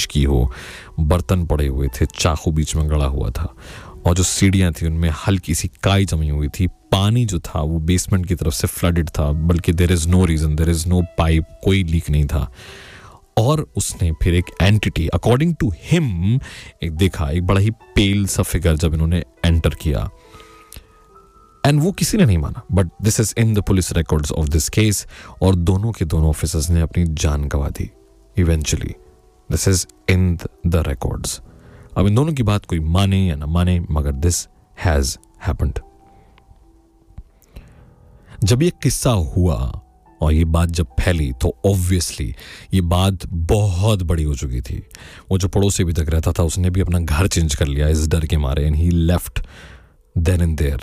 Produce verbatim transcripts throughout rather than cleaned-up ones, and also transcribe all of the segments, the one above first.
की हो, बर्तन पड़े हुए थे, चाकू बीच में गड़ा हुआ था, और जो सीढ़ियाँ थी उनमें हल्की सी काई जमी हुई थी। पानी जो था वो बेसमेंट की तरफ से फ्लडेड था, बल्कि there is no reason, there is no pipe, कोई लीक नहीं था। और उसने फिर एक एंटिटी, अकॉर्डिंग टू हिम, एक देखा, एक बड़ा ही पेल सा फिगर जब इन्होंने एंटर किया। एंड वो किसी ने नहीं माना, but this is in the police records of this case, और दोनों के दोनों ऑफिसर्स ने अपनी जान गंवा दी eventually. This is in the records. अब इन दोनों की बात कोई माने या ना माने, मगर दिस हैज हैपेंड। जब ये किस्सा हुआ और ये बात जब फैली तो ऑब्वियसली ये बात बहुत बड़ी हो चुकी थी। वो जो पड़ोसी अभी तक रहता था उसने भी अपना घर चेंज कर लिया इस डर के मारे, and he left then and there.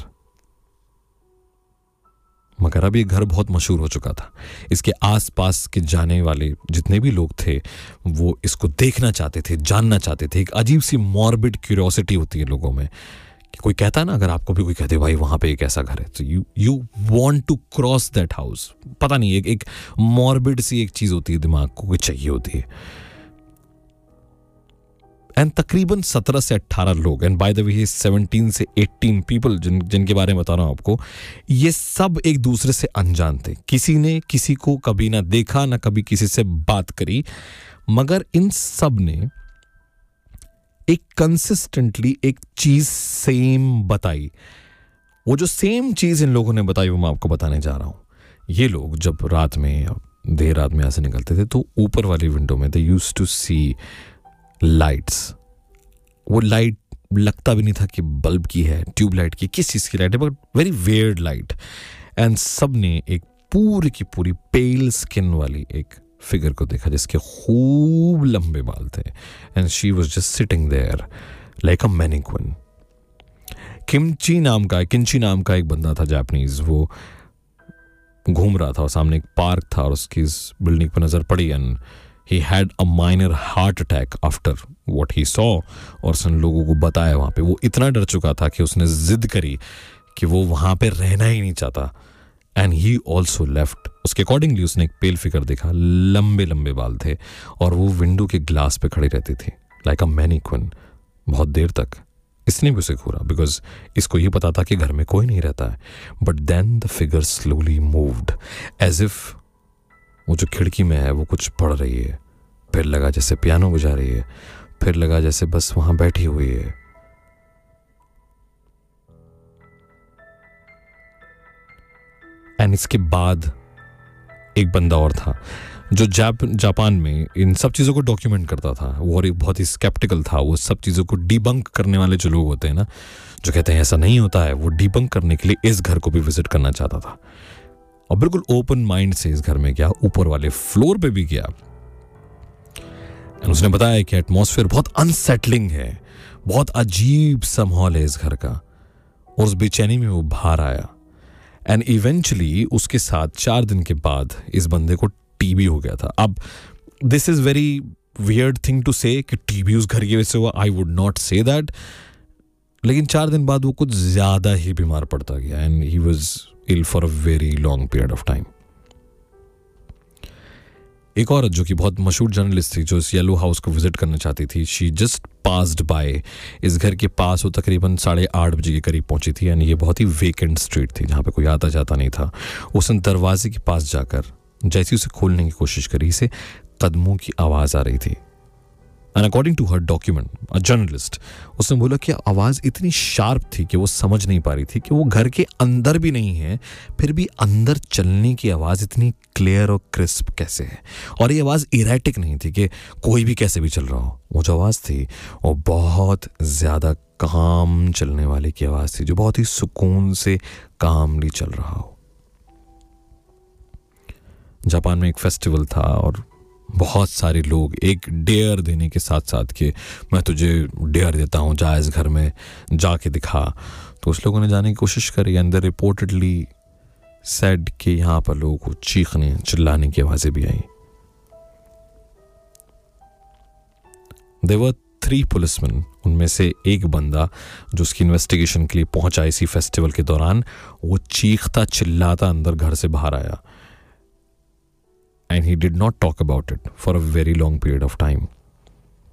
मगर अब ये घर बहुत मशहूर हो चुका था। इसके आसपास के जाने वाले जितने भी लोग थे वो इसको देखना चाहते थे, जानना चाहते थे। एक अजीब सी मॉर्बिड क्यूरियोसिटी होती है लोगों में कि कोई कहता है ना, अगर आपको भी कोई कहते भाई वहां पे एक ऐसा घर है, तो you you want to cross that house. पता नहीं, एक एक मॉर्बिड सी एक चीज होती है, दिमाग को कोई चाहिए होती है। एंड तकरीबन सत्रह से अट्ठारह लोग, and by the way seventeen से एटीन पीपल जिन जिनके बारे में बता रहा हूं आपको, ये सब एक दूसरे से अनजान थे। किसी ने किसी को कभी ना देखा, ना कभी किसी से बात करी, मगर इन सब ने एक कंसिस्टेंटली एक चीज सेम बताई। वो जो सेम चीज इन लोगों ने बताई वो मैं आपको बताने जा रहा हूं। ये लोग जब रात में या देर रात में ऐसे निकलते थे तो ऊपर वाली विंडो में they used to C lights. वो लाइट लगता भी नहीं था कि बल्ब की है, ट्यूबलाइट की, किस चीज की लाइट है, but very weird light. And सब ने एक पूरी की पूरी पेल स्किन वाली एक फिगर को देखा जिसके खूब लंबे बाल थे, and she was just sitting there like a mannequin. Kimchi नाम का किंची नाम का एक बंदा था जापानीज, वो घूम रहा था और सामने एक पार्क था और उसकी इस बिल्डिंग पर नजर पड़ी, and he had a minor heart attack after what he saw। और उसने लोगों को बताया वहां पे। वो इतना डर चुका था कि उसने जिद करी कि वो वहां पे रहना ही नहीं चाहता, एंड ही ऑल्सो लेफ्ट। उसके अकॉर्डिंगली उसने एक पेल फिगर देखा, लंबे लंबे बाल थे, और वो विंडो के ग्लास पे खड़ी रहती थी लाइक अ मैनिक्विन बहुत देर तक। इसने भी उसे घूरा बिकॉज इसको ये पता था कि घर में कोई नहीं रहता है। But then the figure slowly moved as if वो जो खिड़की में है वो कुछ पढ़ रही है, फिर लगा जैसे पियानो बजा रही है, फिर लगा जैसे बस वहां बैठी हुई है। एंड इसके बाद एक बंदा और था जो जाप जापान में इन सब चीज़ों को डॉक्यूमेंट करता था। वो और एक बहुत ही स्केप्टिकल था। वो सब चीज़ों को डिबंक करने वाले जो लोग होते हैं ना, जो कहते हैं ऐसा नहीं होता है, वो डिबंक करने के लिए इस घर को भी विजिट करना चाहता था और बिल्कुल ओपन माइंड से इस घर में गया, ऊपर वाले फ्लोर पे भी गया। उसने बताया कि एटमॉस्फेयर बहुत अनसेटलिंग है, बहुत अजीब सा माहौल है इस घर का, और उस बेचैनी में वो बाहर आया। एंड इवेंचुअली उसके साथ चार दिन के बाद इस बंदे को टीबी हो गया था। अब this is very weird thing to से कि टीबी उस घर की वजह से हुआ, I would not say that, लेकिन चार दिन बाद वो कुछ ज्यादा ही बीमार पड़ता गया, and he was ill for a very long period of time. एक औरत जो कि बहुत मशहूर जर्नलिस्ट थी, जो इस येलो हाउस को विजिट करना चाहती थी, शी जस्ट पास्ड बाय इस घर के पास। वो तकरीबन साढ़े आठ बजे के करीब पहुंची थी, यानी ये बहुत ही वेकेंट स्ट्रीट थी जहाँ पे कोई आता जाता नहीं था। उसने दरवाजे के पास जाकर जैसे उसे खोलने की कोशिश करी, इसे कदमों की आवाज़ आ रही थी। And according to her document, a journalist, उसने बोला कि आवाज़ इतनी शार्प थी कि वो समझ नहीं पा रही थी कि वो घर के अंदर भी नहीं है, फिर भी अंदर चलने की आवाज़ इतनी क्लियर और क्रिस्प कैसे है। और ये आवाज़ इरेटिक नहीं थी कि कोई भी कैसे भी चल रहा हो। वो जो आवाज़ थी वो बहुत ज़्यादा काम चलने वाले की आवाज़ थी, जो बहुत ही सुकून से कामली चल रहा हो। जापान में एक फेस्टिवल था और बहुत सारे लोग एक डेयर देने के साथ साथ कि मैं तुझे डेयर देता हूँ, जा इस घर में जाके दिखा। तो उस लोगों ने जाने की कोशिश करी, एंड दे रिपोर्टेडली सेड कि यहाँ पर लोगों को चीखने चिल्लाने की आवाज़ें भी आई। देयर वर थ्री पुलिसमैन, उनमें से एक बंदा जो उसकी इन्वेस्टिगेशन के लिए पहुंचा इसी फेस्टिवल के दौरान, वो चीखता चिल्लाता अंदर घर से बाहर आया। And he did not talk about it for a very long period of time.